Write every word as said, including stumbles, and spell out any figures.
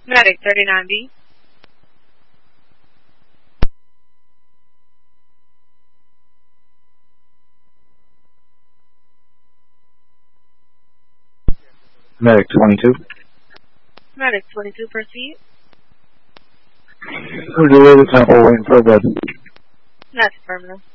Medic thirty-nine B. Medic twenty-two. Medic twenty-two, proceed. Who delivered sample waiting for a bed? That's affirmative.